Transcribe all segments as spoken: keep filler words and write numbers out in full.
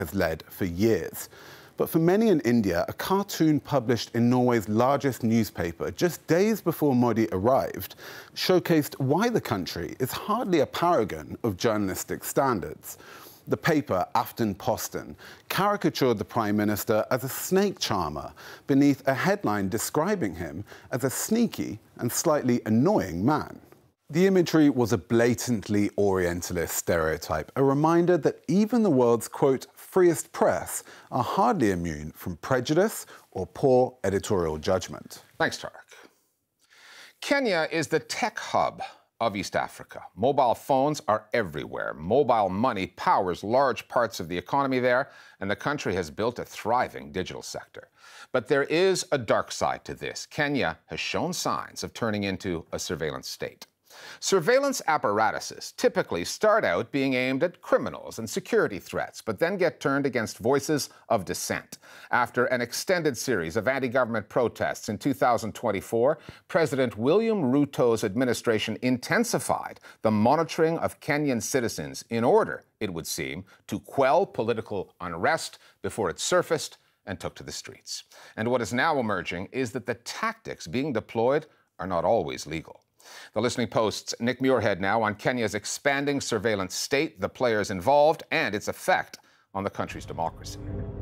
has led for years. But for many in India, a cartoon published in Norway's largest newspaper just days before Modi arrived showcased why the country is hardly a paragon of journalistic standards. The paper, Aftenposten, caricatured the Prime Minister as a snake charmer beneath a headline describing him as a sneaky and slightly annoying man. The imagery was a blatantly Orientalist stereotype, a reminder that even the world's, quote, freest press are hardly immune from prejudice or poor editorial judgment. Thanks, Tarek. Kenya is the tech hub of East Africa. Mobile phones are everywhere. Mobile money powers large parts of the economy there, and the country has built a thriving digital sector. But there is a dark side to this. Kenya has shown signs of turning into a surveillance state. Surveillance apparatuses typically start out being aimed at criminals and security threats, but then get turned against voices of dissent. After an extended series of anti-government protests in two thousand twenty-four, President William Ruto's administration intensified the monitoring of Kenyan citizens in order, it would seem, to quell political unrest before it surfaced and took to the streets. And what is now emerging is that the tactics being deployed are not always legal. The Listening Post's Nick Muirhead now on Kenya's expanding surveillance state, the players involved, and its effect on the country's democracy.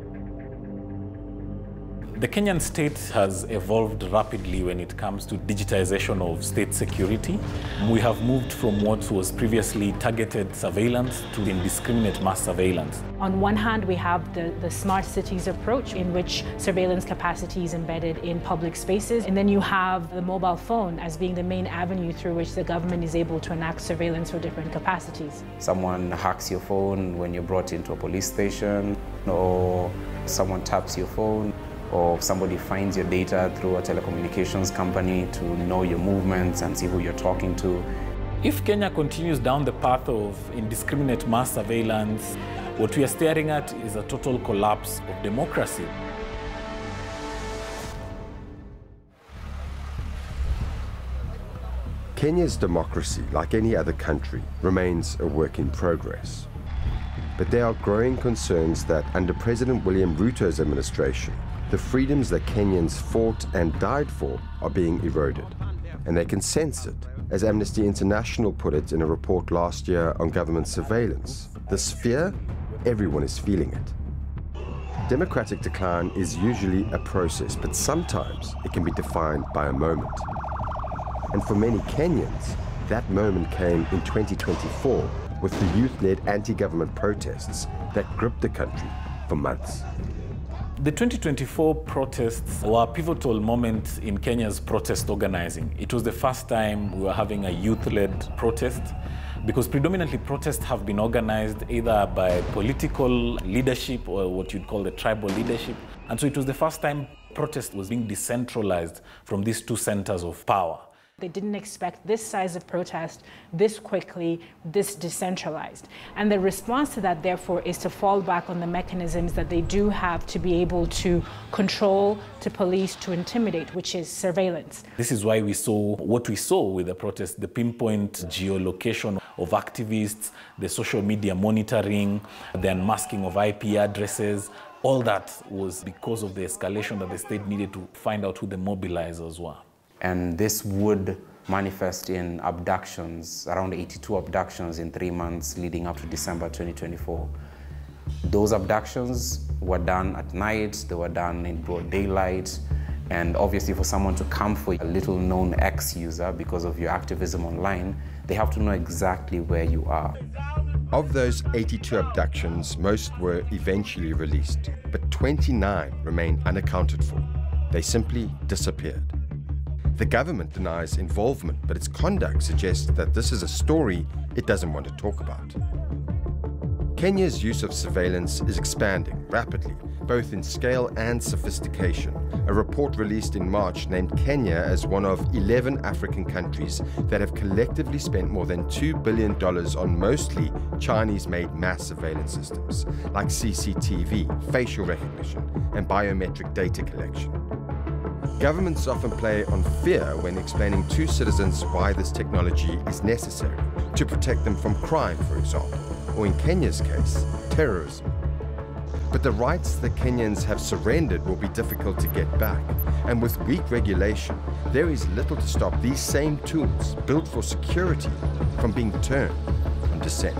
The Kenyan state has evolved rapidly when it comes to digitization of state security. We have moved from what was previously targeted surveillance to indiscriminate mass surveillance. On one hand, we have the, the smart cities approach, in which surveillance capacity is embedded in public spaces. And then you have the mobile phone as being the main avenue through which the government is able to enact surveillance for different capacities. Someone hacks your phone when you're brought into a police station, or someone taps your phone, or somebody finds your data through a telecommunications company to know your movements and see who you're talking to. If Kenya continues down the path of indiscriminate mass surveillance, what we are staring at is a total collapse of democracy. Kenya's democracy, like any other country, remains a work in progress. But there are growing concerns that under President William Ruto's administration, the freedoms that Kenyans fought and died for are being eroded. And they can sense it, as Amnesty International put it in a report last year on government surveillance. This fear, everyone is feeling it. Democratic decline is usually a process, but sometimes it can be defined by a moment. And for many Kenyans, that moment came in twenty twenty-four with the youth-led anti-government protests that gripped the country for months. The twenty twenty-four protests were a pivotal moment in Kenya's protest organizing. It was the first time we were having a youth-led protest, because predominantly protests have been organized either by political leadership or what you'd call the tribal leadership. And so it was the first time protest was being decentralized from these two centers of power. They didn't expect this size of protest this quickly, this decentralized. And the response to that, therefore, is to fall back on the mechanisms that they do have to be able to control, to police, to intimidate, which is surveillance. This is why we saw what we saw with the protest, the pinpoint geolocation of activists, the social media monitoring, the unmasking of I P addresses. All that was because of the escalation that the state needed to find out who the mobilizers were. And this would manifest in abductions, around eighty-two abductions in three months leading up to December twenty twenty-four. Those abductions were done at night, they were done in broad daylight, and obviously for someone to come for a little-known ex-user because of your activism online, they have to know exactly where you are. Of those eighty-two abductions, most were eventually released, but twenty-nine remain unaccounted for. They simply disappeared. The government denies involvement, but its conduct suggests that this is a story it doesn't want to talk about. Kenya's use of surveillance is expanding rapidly, both in scale and sophistication. A report released in March named Kenya as one of eleven African countries that have collectively spent more than two billion dollars on mostly Chinese-made mass surveillance systems, like C C T V, facial recognition, and biometric data collection. Governments often play on fear when explaining to citizens why this technology is necessary, to protect them from crime, for example, or in Kenya's case, terrorism. But the rights that Kenyans have surrendered will be difficult to get back. And with weak regulation, there is little to stop these same tools, built for security, from being turned on dissent.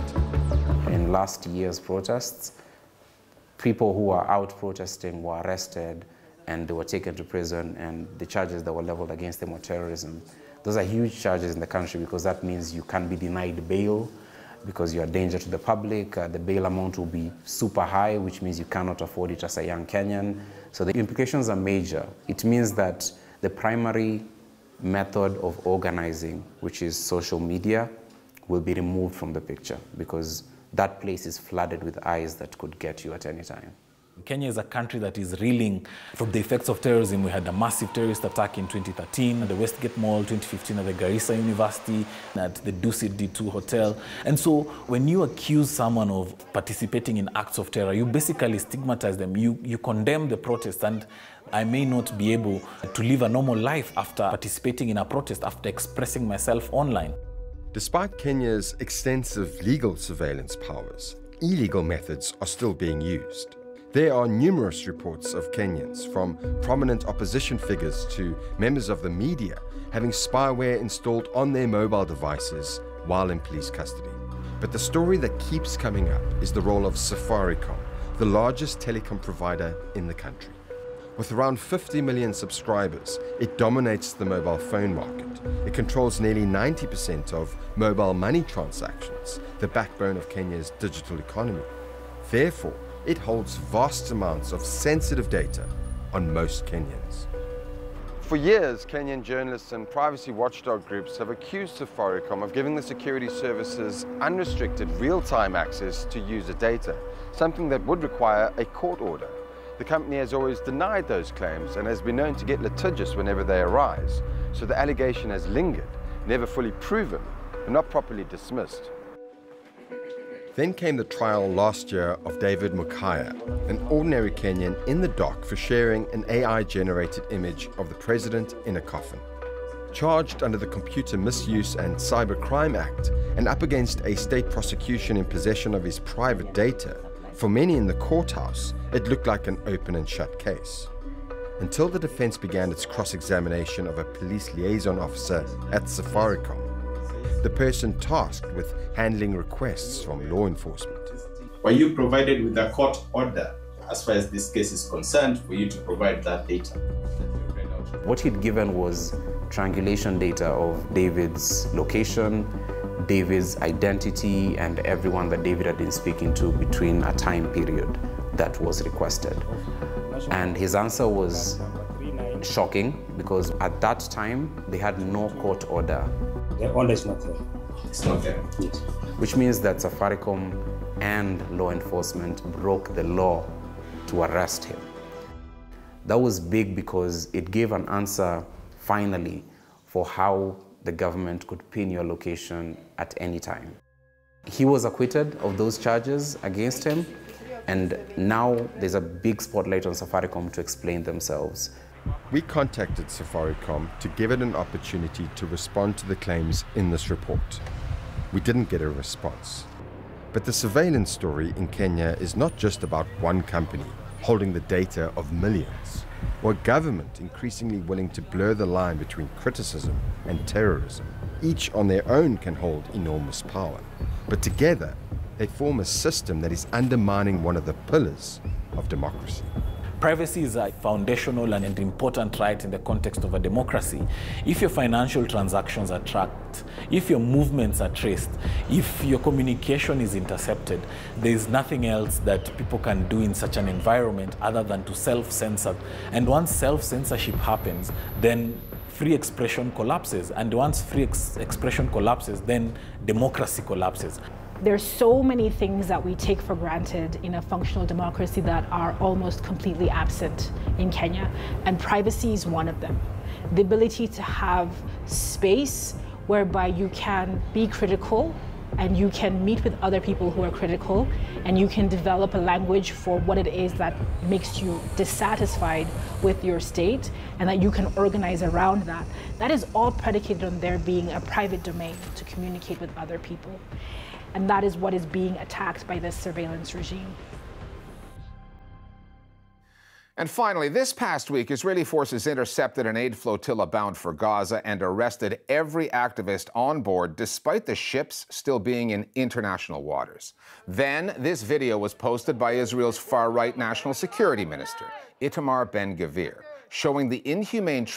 In last year's protests, people who were out protesting were arrested and they were taken to prison, and the charges that were leveled against them were terrorism. Those are huge charges in the country because that means you can't be denied bail, because you are a danger to the public. Uh, the bail amount will be super high, which means you cannot afford it as a young Kenyan. So the implications are major. It means that the primary method of organizing, which is social media, will be removed from the picture because that place is flooded with eyes that could get you at any time. Kenya is a country that is reeling from the effects of terrorism. We had a massive terrorist attack in twenty thirteen at the Westgate Mall, twenty fifteen at the Garissa University, at the Dusit D two Hotel. And so when you accuse someone of participating in acts of terror, you basically stigmatize them. You, you condemn the protest, and I may not be able to live a normal life after participating in a protest, after expressing myself online. Despite Kenya's extensive legal surveillance powers, illegal methods are still being used. There are numerous reports of Kenyans, from prominent opposition figures to members of the media, having spyware installed on their mobile devices while in police custody. But the story that keeps coming up is the role of Safaricom, the largest telecom provider in the country. With around fifty million subscribers, it dominates the mobile phone market. It controls nearly ninety percent of mobile money transactions, the backbone of Kenya's digital economy. Therefore, it holds vast amounts of sensitive data on most Kenyans. For years, Kenyan journalists and privacy watchdog groups have accused Safaricom of giving the security services unrestricted real-time access to user data, something that would require a court order. The company has always denied those claims and has been known to get litigious whenever they arise, so the allegation has lingered, never fully proven, and not properly dismissed. Then came the trial last year of David Mukaya, an ordinary Kenyan in the dock for sharing an A I-generated image of the president in a coffin. Charged under the Computer Misuse and Cybercrime Act and up against a state prosecution in possession of his private data, for many in the courthouse, it looked like an open and shut case. Until the defense began its cross-examination of a police liaison officer at Safaricom, the person tasked with handling requests from law enforcement. Were you provided with a court order, as far as this case is concerned, for you to provide that data? What he'd given was triangulation data of David's location, David's identity, and everyone that David had been speaking to between a time period that was requested. And his answer was shocking, because at that time, they had no court order. The order is not there. It's not there. Yes. Which means that Safaricom and law enforcement broke the law to arrest him. That was big because it gave an answer, finally, for how the government could pin your location at any time. He was acquitted of those charges against him, and now there's a big spotlight on Safaricom to explain themselves. We contacted Safaricom to give it an opportunity to respond to the claims in this report. We didn't get a response. But the surveillance story in Kenya is not just about one company holding the data of millions, or a government increasingly willing to blur the line between criticism and terrorism. Each on their own can hold enormous power, but together they form a system that is undermining one of the pillars of democracy. Privacy is a foundational and important right in the context of a democracy. If your financial transactions are tracked, if your movements are traced, if your communication is intercepted, there is nothing else that people can do in such an environment other than to self-censor. And once self-censorship happens, then free expression collapses. And once free ex expression collapses, then democracy collapses. There's so many things that we take for granted in a functional democracy that are almost completely absent in Kenya, and privacy is one of them. The ability to have space whereby you can be critical and you can meet with other people who are critical, and you can develop a language for what it is that makes you dissatisfied with your state, and that you can organize around that. That is all predicated on there being a private domain to communicate with other people. And that is what is being attacked by this surveillance regime. And finally, this past week, Israeli forces intercepted an aid flotilla bound for Gaza and arrested every activist on board, despite the ships still being in international waters. Then, this video was posted by Israel's far-right national security minister, Itamar Ben-Gvir, showing the inhumane